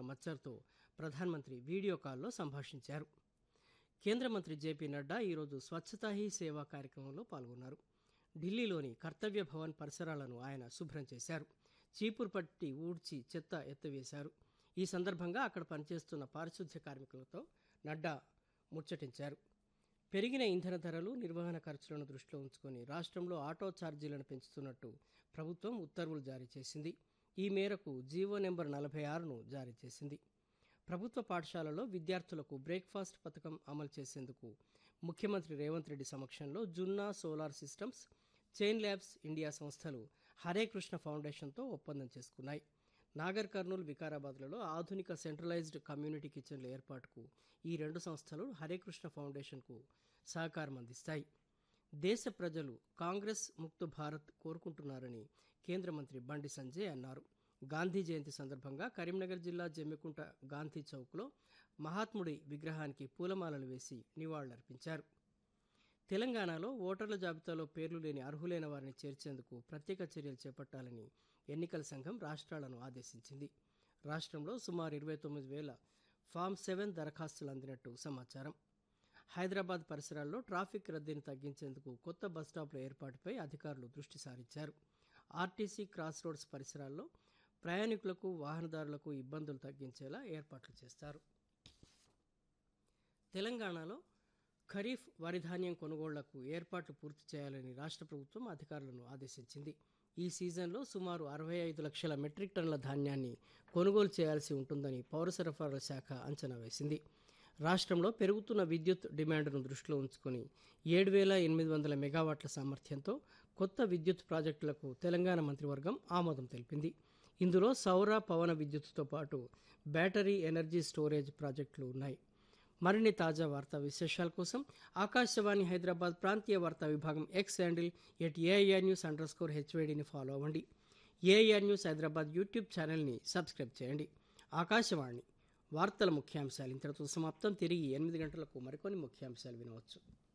మచ్చర్తో ప్రధానమంత్రి వీడియో కాల్లో సంభాషించారు. కేంద్ర మంత్రి జేపీ నడ్డా ఈరోజు స్వచ్ఛతా హీ సేవా కార్యక్రమంలో పాల్గొన్నారు. ఢిల్లీలోని కర్తవ్య భవన్ పరిసరాలను ఆయన శుభ్రం చేశారు. చీపురు పట్టి ఊడ్చి చెత్త ఎత్తివేశారు. ఈ సందర్భంగా అక్కడ పనిచేస్తున్న పారిశుద్ధ్య కార్మికులతో నడ్డా ముచ్చటించారు. పెరిగిన ఇంధన ధరలు, నిర్వహణ ఖర్చులను దృష్టిలో ఉంచుకొని రాష్ట్రంలో ఆటో ఛార్జీలను పెంచుతున్నట్టు ప్రభుత్వం ఉత్తర్వులు జారీ చేసింది. ఈ మేరకు జీవో నెంబర్ 46ను జారీ చేసింది. ప్రభుత్వ పాఠశాలలో విద్యార్థులకు బ్రేక్ఫాస్ట్ పథకం అమలు చేసేందుకు ముఖ్యమంత్రి రేవంత్ రెడ్డి సమక్షంలో జున్నా solar systems, chain labs India సంస్థలు హరే కృష్ణ ఫౌండేషన్తో ఒప్పందం చేసుకున్నాయి. నాగర్ కర్నూల్, వికారాబాద్లలో ఆధునిక సెంట్రలైజ్డ్ కమ్యూనిటీ కిచెన్ల ఏర్పాటుకు ఈ రెండు సంస్థలు హరే కృష్ణ ఫౌండేషన్కు సహకారం అందిస్తాయి. దేశ ప్రజలు కాంగ్రెస్ ముక్త భారత్ కోరుకుంటున్నారని కేంద్ర మంత్రి బండి సంజయ్ అన్నారు. గాంధీ జయంతి సందర్భంగా కరీంనగర్ జిల్లా జమ్మికుంట గాంధీ చౌక్లో మహాత్ముడి విగ్రహానికి పూలమాలలు వేసి నివాళులర్పించారు. తెలంగాణలో ఓటర్ల జాబితాలో పేర్లు లేని అర్హులైన వారిని చేర్చేందుకు ప్రత్యేక చర్యలు చేపట్టాలని ఎన్నికల సంఘం రాష్ట్రాలను ఆదేశించింది. రాష్ట్రంలో సుమారు 29,000 ఫామ్ 7 దరఖాస్తులు అందినట్టు సమాచారం. హైదరాబాద్ పరిసరాల్లో ట్రాఫిక్ రద్దీని తగ్గించేందుకు కొత్త బస్టాప్ల ఏర్పాటుపై అధికారులు దృష్టి సారించారు. ఆర్టీసీ క్రాస్ రోడ్స్ పరిసరాల్లో ప్రయాణికులకు, వాహనదారులకు ఇబ్బందులు తగ్గించేలా ఏర్పాట్లు చేస్తారు. తెలంగాణలో ఖరీఫ్ వరి ధాన్యం కొనుగోళ్లకు ఏర్పాట్లు పూర్తి చేయాలని రాష్ట్ర ప్రభుత్వం అధికారులను ఆదేశించింది. ఈ సీజన్లో సుమారు 65 లక్షల మెట్రిక్ టన్నుల ధాన్యాన్ని కొనుగోలు చేయాల్సి ఉంటుందని పౌర సరఫరాల శాఖ అంచనా వేసింది. రాష్ట్రంలో పెరుగుతున్న విద్యుత్ డిమాండ్ను దృష్టిలో ఉంచుకొని 7,800 మెగావాట్ల సామర్థ్యంతో కొత్త విద్యుత్ ప్రాజెక్టులకు తెలంగాణ మంత్రివర్గం ఆమోదం తెలిపింది. ఇందులో సౌర, పవన విద్యుత్తుతో పాటు బ్యాటరీ ఎనర్జీ స్టోరేజ్ ప్రాజెక్టులు ఉన్నాయి. మరిన్ని తాజా వార్తా విశేషాల కోసం ఆకాశవాణి హైదరాబాద్ ప్రాంతీయ వార్తా విభాగం ఎక్స్ హ్యాండిల్ @AIRnews_HYDని ఫాలో అవ్వండి. ఏఐఆర్ న్యూస్ హైదరాబాద్ యూట్యూబ్ ఛానల్ని సబ్స్క్రైబ్ చేయండి. ఆకాశవాణి వార్తల ముఖ్యాంశాలు ఇంతటితో సమాప్తం. తిరిగి 8 గంటలకు మరికొన్ని ముఖ్యాంశాలు వినవచ్చు.